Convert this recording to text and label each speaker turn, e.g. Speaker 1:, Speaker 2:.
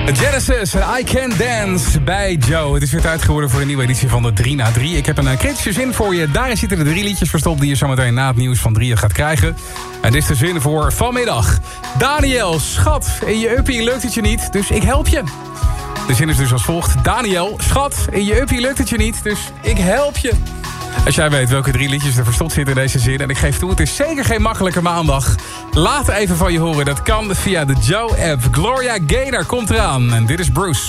Speaker 1: Genesis en I Can Dance bij Joe. Het is weer tijd geworden voor een nieuwe editie van de 3 na 3. Ik heb een kritische zin voor je. Daarin zitten de 3 liedjes verstopt die je zometeen na het nieuws van 3 gaat krijgen. En dit is de zin voor vanmiddag. Daniel, schat, in je uppie lukt het je niet, dus ik help je. De zin is dus als volgt. Daniel, schat, in je uppie lukt het je niet, dus ik help je. Als jij weet welke 3 liedjes er verstopt zitten in deze zin... en ik geef toe, het is zeker geen makkelijke maandag... laat even van je horen. Dat kan via de Joe-app. Gloria Gaynor komt eraan. En dit is Bruce.